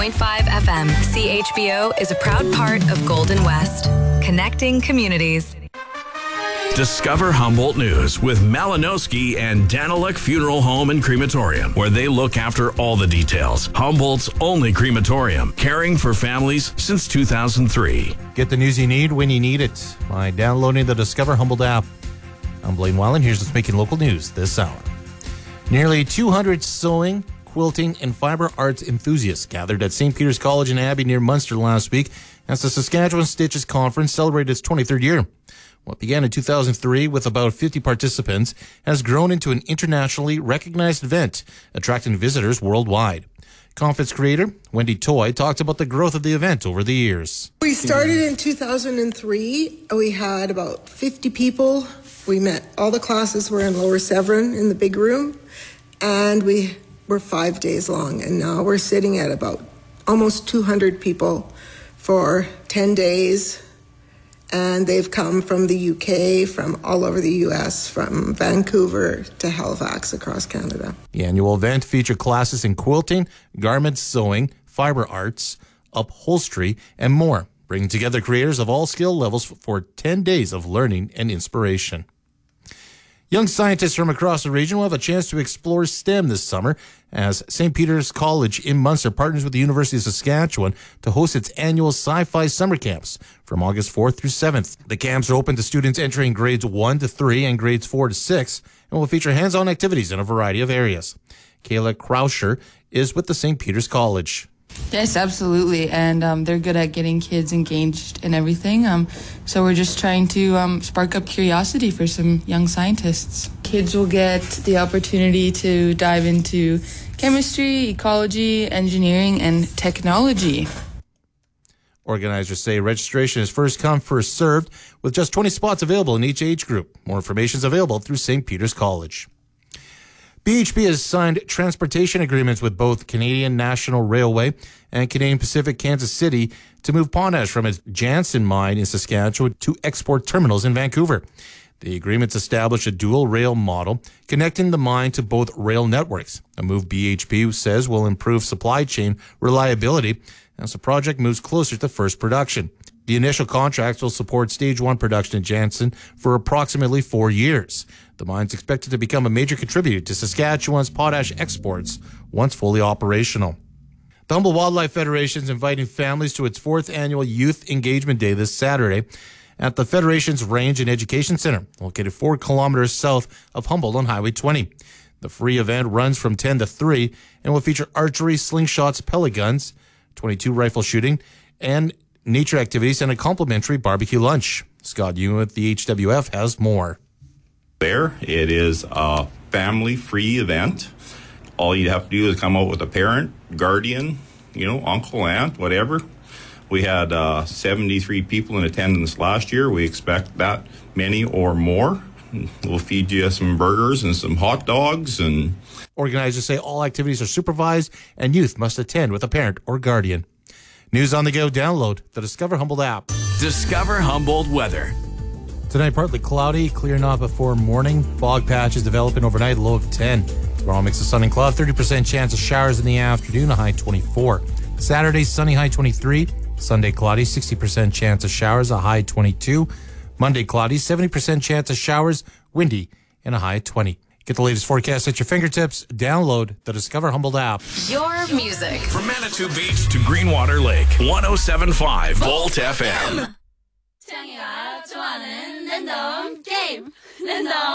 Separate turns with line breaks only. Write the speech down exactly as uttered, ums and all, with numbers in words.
point five F M. C H B O is a proud part of Golden West, connecting communities.
Discover Humboldt News with Malinowski and Daniluk Funeral Home and Crematorium, where they look after all the details. Humboldt's only crematorium, caring for families since two thousand three.
Get the news you need when you need it by downloading the Discover Humboldt app. I'm Blaine Weiland. Here's what's making local news this hour. Nearly two hundred sewing, quilting, and fiber arts enthusiasts gathered at Saint Peter's College in Abbey near Munster last week as the Saskatchewan Stitches Conference celebrated its twenty-third year. What began in two thousand three with about fifty participants has grown into an internationally recognized event, attracting visitors worldwide. Conference creator Wendy Toy talked about the growth of the event over the years.
We started in two thousand three. We had about fifty people. We met, all the classes were in Lower Severn in the big room, and we were five days long. And now we're sitting at about almost two hundred people for ten days. And they've come from the U K, from all over the U S, from Vancouver to Halifax across Canada.
The annual event featured classes in quilting, garment sewing, fiber arts, upholstery, and more, bringing together creators of all skill levels for ten days of learning and inspiration. Young scientists from across the region will have a chance to explore STEM this summer as Saint Peter's College in Munster partners with the University of Saskatchewan to host its annual sci-fi summer camps from August fourth through seventh. The camps are open to students entering grades one to three and grades four to six and will feature hands-on activities in a variety of areas. Kayla Krauscher is with the Saint Peter's College.
Yes, absolutely, and um, they're good at getting kids engaged in everything, um, so we're just trying to um, spark up curiosity for some young scientists. Kids will get the opportunity to dive into chemistry, ecology, engineering, and technology.
Organizers say registration is first come, first served, with just twenty spots available in each age group. More information is available through Saint Peter's College. B H P has signed transportation agreements with both Canadian National Railway and Canadian Pacific Kansas City to move potash from its Jansen mine in Saskatchewan to export terminals in Vancouver. The agreements establish a dual rail model connecting the mine to both rail networks, a move B H P says will improve supply chain reliability as the project moves closer to first production. The initial contracts will support stage one production in Jansen for approximately four years. The mine is expected to become a major contributor to Saskatchewan's potash exports once fully operational. The Humboldt Wildlife Federation is inviting families to its fourth annual Youth Engagement Day this Saturday at the Federation's Range and Education Center, located four kilometers south of Humboldt on Highway twenty. The free event runs from ten to three and will feature archery, slingshots, pellet guns, twenty-two rifle shooting, and nature activities and a complimentary barbecue lunch. Scott Ewan with the H W F has more.
There, it is a family-free event. All you have to do is come out with a parent, guardian, you know, uncle, aunt, whatever. We had uh, seventy-three people in attendance last year. We expect that many or more. We'll feed you some burgers and some hot dogs. And
organizers say all activities are supervised and youth must attend with a parent or guardian. News on the go. Download the Discover Humboldt app.
Discover Humboldt weather.
Tonight, partly cloudy, clearing off before morning. Fog patches developing overnight, low of ten. Tomorrow, mix of sun and cloud, thirty percent chance of showers in the afternoon, a high twenty-four. Saturday, sunny, high twenty-three. Sunday, cloudy, sixty percent chance of showers, a high twenty-two. Monday, cloudy, seventy percent chance of showers, windy, and a high twenty. Get the latest forecast at your fingertips. Download the Discover Humboldt app.
Your music.
From Manitou Beach to Greenwater Lake, one oh seven point five Volt F M.